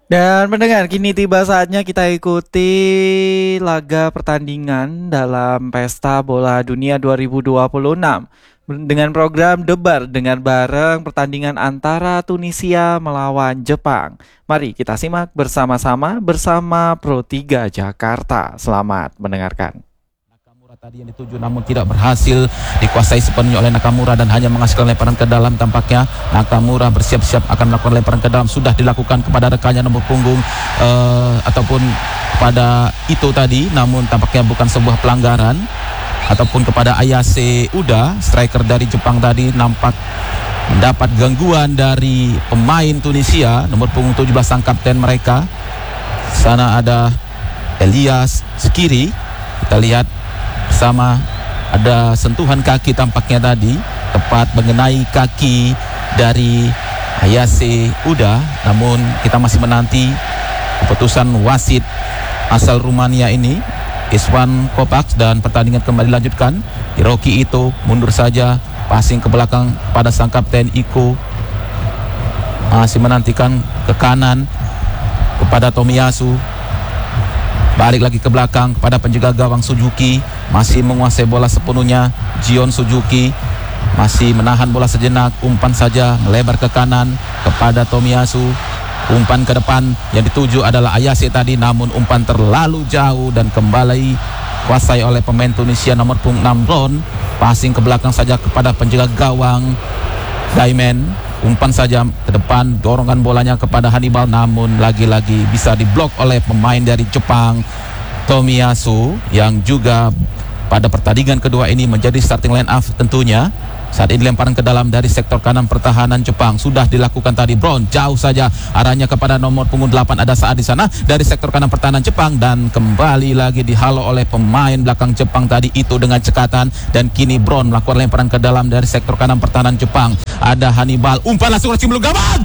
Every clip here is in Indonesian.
Dan mendengar, kini tiba saatnya kita ikuti laga pertandingan dalam Pesta Bola Dunia 2026 dengan program Debar dengan bareng pertandingan antara Tunisia melawan Jepang. Mari kita simak bersama-sama bersama Pro3 Jakarta. Selamat mendengarkan. Tadi yang dituju namun tidak berhasil dikuasai sepenuhnya oleh Nakamura dan hanya menghasilkan lemparan ke dalam. Tampaknya Nakamura bersiap-siap akan melakukan lemparan ke dalam, sudah dilakukan kepada rekannya nomor punggung ataupun kepada Ito tadi, namun tampaknya bukan sebuah pelanggaran. Ataupun kepada Ayase Uda, striker dari Jepang tadi, nampak mendapat gangguan dari pemain Tunisia nomor punggung 17 sang kapten mereka. Sana ada Elias Skiri, kita lihat sama ada sentuhan kaki tampaknya tadi, tepat mengenai kaki dari Ayase Uda. Namun kita masih menanti keputusan wasit asal Rumania ini, Iswan Kopaks, dan pertandingan kembali dilanjutkan. Hiroki Ito mundur saja, passing ke belakang pada sang kapten Iko, masih menantikan ke kanan kepada Tomiyasu, balik lagi ke belakang kepada penjaga gawang Suzuki, masih menguasai bola sepenuhnya. Jion Suzuki masih menahan bola sejenak, umpan saja melebar ke kanan kepada Tomiyasu, umpan ke depan yang dituju adalah Ayase tadi, namun umpan terlalu jauh dan kembali kuasai oleh pemain Tunisia nomor punggung 6 Ron. Passing ke belakang saja kepada penjaga gawang Daimen, umpan saja ke depan, dorongan bolanya kepada Hannibal, namun lagi-lagi bisa diblok oleh pemain dari Jepang Tomiyasu, yang juga pada pertandingan kedua ini menjadi starting line up tentunya. Saat ini lemparan ke dalam dari sektor kanan pertahanan Jepang sudah dilakukan tadi. Brown jauh saja arahnya kepada nomor punggung 8, ada Saat di sana dari sektor kanan pertahanan Jepang, dan kembali lagi dihalau oleh pemain belakang Jepang tadi itu dengan cekatan. Dan kini Brown melakukan lemparan ke dalam dari sektor kanan pertahanan Jepang, ada Hannibal, umpan langsung belum gawang.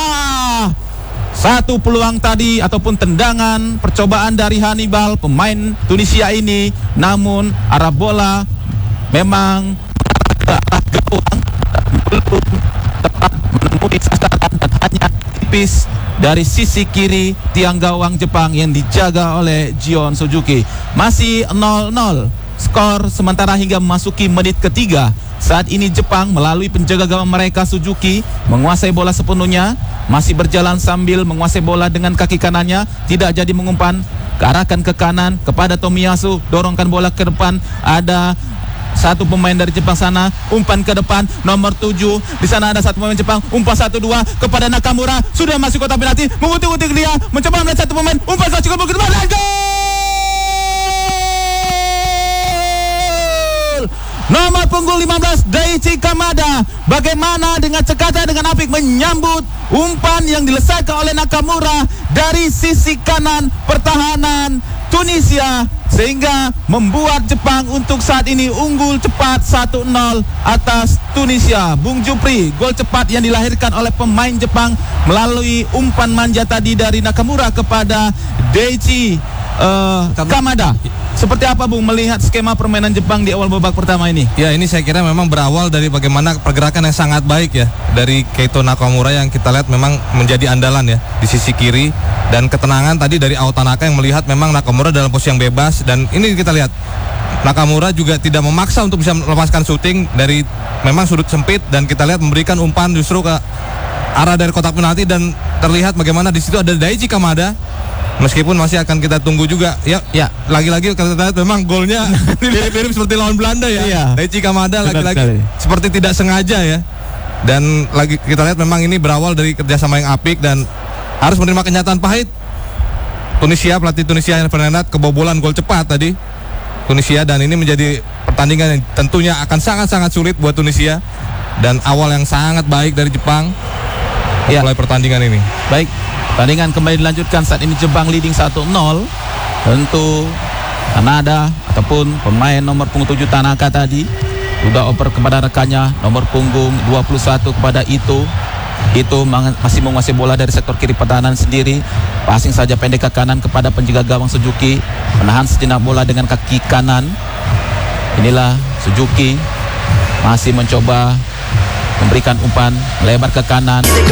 Satu peluang tadi ataupun tendangan percobaan dari Hannibal pemain Tunisia ini, namun arah bola memang ke arah gawang dan belum tepat menemui sasaran dan hanya tipis dari sisi kiri tiang gawang Jepang yang dijaga oleh Jion Suzuki. Masih 0-0 skor sementara hingga memasuki menit ketiga. Saat ini Jepang melalui penjaga gawang mereka Suzuki menguasai bola sepenuhnya, masih berjalan sambil menguasai bola dengan kaki kanannya, tidak jadi mengumpan, kearahkan ke kanan kepada Tomiyasu, dorongkan bola ke depan, ada satu pemain dari Jepang sana, umpan ke depan nomor 7, di sana ada satu pemain Jepang, umpan 1-2 kepada Nakamura, sudah masuk kotak penalti, mengutik-utik dia, mencoba melihat satu pemain, umpan cukup ke depan, dan gol! Nomor punggung 15 Daichi Kamada, bagaimana dengan cekatan dengan apik menyambut umpan yang dilesaikan oleh Nakamura dari sisi kanan pertahanan Tunisia, sehingga membuat Jepang untuk saat ini unggul cepat 1-0 atas Tunisia. Bung Jupri, gol cepat yang dilahirkan oleh pemain Jepang melalui umpan manja tadi dari Nakamura kepada Daichi Kamada. Seperti apa Bung melihat skema permainan Jepang di awal babak pertama ini? Ya, ini saya kira memang berawal dari bagaimana pergerakan yang sangat baik ya dari Keito Nakamura, yang kita lihat memang menjadi andalan ya di sisi kiri, dan ketenangan tadi dari Ao Tanaka yang melihat memang Nakamura dalam posisi yang bebas. Dan ini kita lihat Nakamura juga tidak memaksa untuk bisa melepaskan syuting dari memang sudut sempit, dan kita lihat memberikan umpan justru ke arah dari kotak penalti, dan terlihat bagaimana di situ ada Daichi Kamada. Meskipun masih akan kita tunggu juga ya. Lagi-lagi kita lihat memang golnya mirip-mirip seperti lawan Belanda ya. Iya. Daichi Kamada lagi-lagi seperti tidak sengaja ya. Dan lagi kita lihat memang ini berawal dari kerjasama yang apik dan harus menerima kenyataan pahit. Tunisia, pelatih Tunisia yang Fernandes kebobolan gol cepat tadi Tunisia, dan ini menjadi pertandingan yang tentunya akan sangat-sangat sulit buat Tunisia, dan awal yang sangat baik dari Jepang mulai pertandingan ini. Baik, pertandingan kembali dilanjutkan. Saat ini Jepang leading 1-0. Tentu Kanada ataupun pemain nomor punggung 7 Tanaka tadi sudah oper kepada rekannya nomor punggung 21 kepada Ito. Itu masih menguasai bola dari sektor kiri pertahanan sendiri, passing saja pendek ke kanan kepada penjaga gawang Suzuki, menahan sejenak bola dengan kaki kanan. Inilah Suzuki masih mencoba memberikan umpan lebar ke kanan.